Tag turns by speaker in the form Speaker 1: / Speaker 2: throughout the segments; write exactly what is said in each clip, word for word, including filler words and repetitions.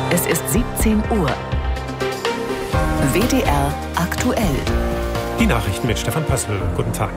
Speaker 1: Es ist siebzehn Uhr. W D R aktuell.
Speaker 2: Die Nachrichten mit Stefan Pössl. Guten Tag.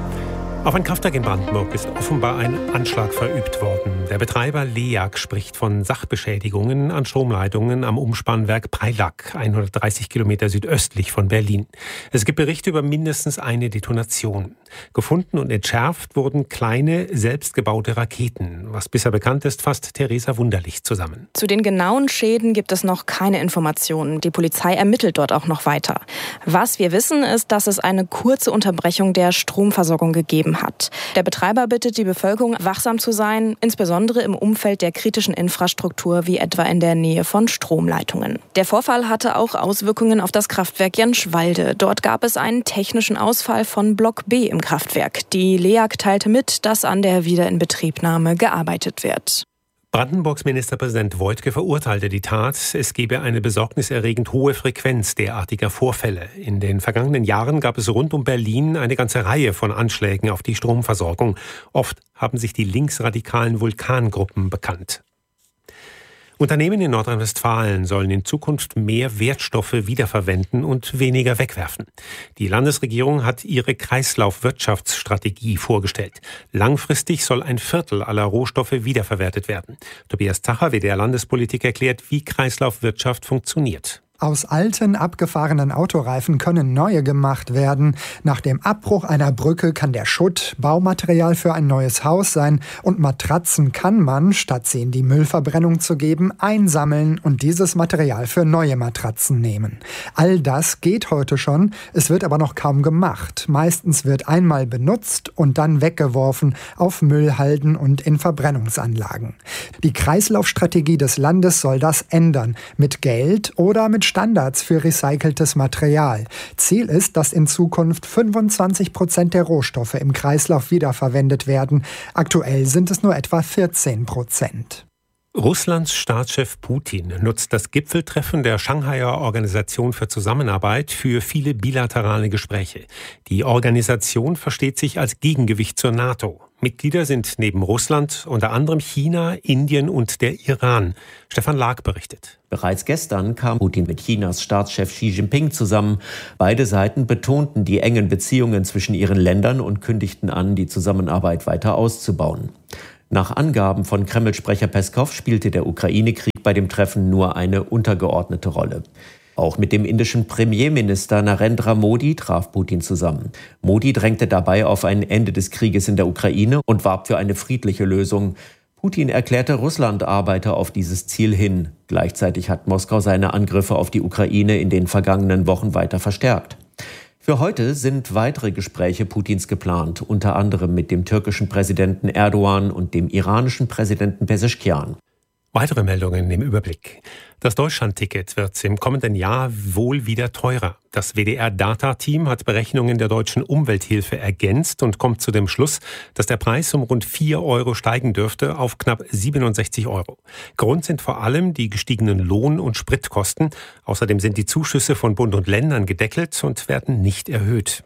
Speaker 2: Auf ein Kraftwerk in Brandenburg ist offenbar ein Anschlag verübt worden. Der Betreiber LEAG spricht von Sachbeschädigungen an Stromleitungen am Umspannwerk Preilack, hundertdreißig Kilometer südöstlich von Berlin. Es gibt Berichte über mindestens eine Detonation. Gefunden und entschärft wurden kleine, selbstgebaute Raketen. Was bisher bekannt ist, fasst Theresa Wunderlich zusammen.
Speaker 3: Zu den genauen Schäden gibt es noch keine Informationen. Die Polizei ermittelt dort auch noch weiter. Was wir wissen, ist, dass es eine kurze Unterbrechung der Stromversorgung gegeben hat. Der Betreiber bittet die Bevölkerung, wachsam zu sein, insbesondere im Umfeld der kritischen Infrastruktur, wie etwa in der Nähe von Stromleitungen. Der Vorfall hatte auch Auswirkungen auf das Kraftwerk Jenschwalde. Dort gab es einen technischen Ausfall von Block B im Kraftwerk. Die LEAG teilte mit, dass an der Wiederinbetriebnahme gearbeitet wird.
Speaker 2: Brandenburgs Ministerpräsident Woidke verurteilte die Tat. Es gebe eine besorgniserregend hohe Frequenz derartiger Vorfälle. In den vergangenen Jahren gab es rund um Berlin eine ganze Reihe von Anschlägen auf die Stromversorgung. Oft haben sich die linksradikalen Vulkangruppen bekannt. Unternehmen in Nordrhein-Westfalen sollen in Zukunft mehr Wertstoffe wiederverwenden und weniger wegwerfen. Die Landesregierung hat ihre Kreislaufwirtschaftsstrategie vorgestellt. Langfristig soll ein Viertel aller Rohstoffe wiederverwertet werden. Tobias Zacher, W D R-Landespolitik, erklärt, wie Kreislaufwirtschaft funktioniert.
Speaker 4: Aus alten, abgefahrenen Autoreifen können neue gemacht werden. Nach dem Abbruch einer Brücke kann der Schutt Baumaterial für ein neues Haus sein. Und Matratzen kann man, statt sie in die Müllverbrennung zu geben, einsammeln und dieses Material für neue Matratzen nehmen. All das geht heute schon, es wird aber noch kaum gemacht. Meistens wird einmal benutzt und dann weggeworfen auf Müllhalden und in Verbrennungsanlagen. Die Kreislaufstrategie des Landes soll das ändern, mit Geld oder mit Standards für recyceltes Material. Ziel ist, dass in Zukunft fünfundzwanzig Prozent der Rohstoffe im Kreislauf wiederverwendet werden. Aktuell sind es nur etwa vierzehn Prozent.
Speaker 2: Russlands Staatschef Putin nutzt das Gipfeltreffen der Shanghaier Organisation für Zusammenarbeit für viele bilaterale Gespräche. Die Organisation versteht sich als Gegengewicht zur NATO. Mitglieder sind neben Russland unter anderem China, Indien und der Iran. Stefan Lag berichtet.
Speaker 5: Bereits gestern kam Putin mit Chinas Staatschef Xi Jinping zusammen. Beide Seiten betonten die engen Beziehungen zwischen ihren Ländern und kündigten an, die Zusammenarbeit weiter auszubauen. Nach Angaben von Kreml-Sprecher Peskow spielte der Ukraine-Krieg bei dem Treffen nur eine untergeordnete Rolle. Auch mit dem indischen Premierminister Narendra Modi traf Putin zusammen. Modi drängte dabei auf ein Ende des Krieges in der Ukraine und warb für eine friedliche Lösung. Putin erklärte, Russland arbeite auf dieses Ziel hin. Gleichzeitig hat Moskau seine Angriffe auf die Ukraine in den vergangenen Wochen weiter verstärkt. Für heute sind weitere Gespräche Putins geplant, unter anderem mit dem türkischen Präsidenten Erdogan und dem iranischen Präsidenten Pezeshkian.
Speaker 2: Weitere Meldungen im Überblick. Das Deutschlandticket wird im kommenden Jahr wohl wieder teurer. Das W D R-Data-Team hat Berechnungen der deutschen Umwelthilfe ergänzt und kommt zu dem Schluss, dass der Preis um rund vier Euro steigen dürfte auf knapp siebenundsechzig Euro. Grund sind vor allem die gestiegenen Lohn- und Spritkosten. Außerdem sind die Zuschüsse von Bund und Ländern gedeckelt und werden nicht erhöht.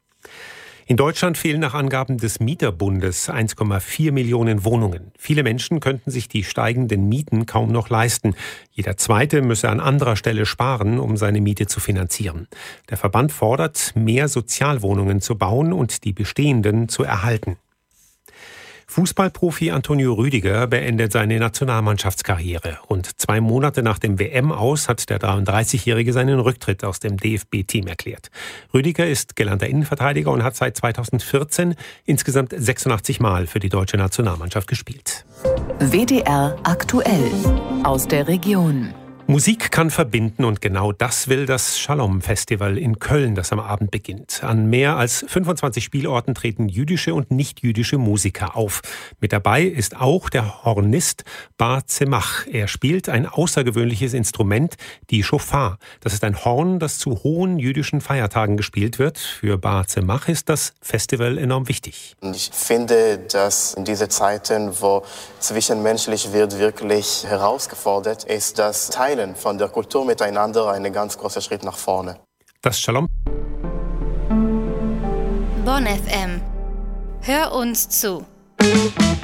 Speaker 2: In Deutschland fehlen nach Angaben des Mieterbundes eins Komma vier Millionen Wohnungen. Viele Menschen könnten sich die steigenden Mieten kaum noch leisten. Jeder Zweite müsse an anderer Stelle sparen, um seine Miete zu finanzieren. Der Verband fordert, mehr Sozialwohnungen zu bauen und die bestehenden zu erhalten. Fußballprofi Antonio Rüdiger beendet seine Nationalmannschaftskarriere. Rund zwei Monate nach dem W M-Aus hat der dreiunddreißigjährige seinen Rücktritt aus dem D F B-Team erklärt. Rüdiger ist gelernter Innenverteidiger und hat seit zweitausendvierzehn insgesamt sechsundachtzig Mal für die deutsche Nationalmannschaft gespielt.
Speaker 1: W D R aktuell aus der Region.
Speaker 2: Musik kann verbinden und genau das will das Shalom-Festival in Köln, das am Abend beginnt. An mehr als fünfundzwanzig Spielorten treten jüdische und nicht-jüdische Musiker auf. Mit dabei ist auch der Hornist Bar Zemach. Er spielt ein außergewöhnliches Instrument, die Schofar. Das ist ein Horn, das zu hohen jüdischen Feiertagen gespielt wird. Für Bar Zemach ist das Festival enorm wichtig.
Speaker 6: Ich finde, dass in diesen Zeiten, wo zwischenmenschlich wird, wirklich herausgefordert ist, das Teilen von der Kultur miteinander ein ganz großer Schritt nach vorne.
Speaker 2: Das Shalom.
Speaker 7: Bonn F M. Hör uns zu.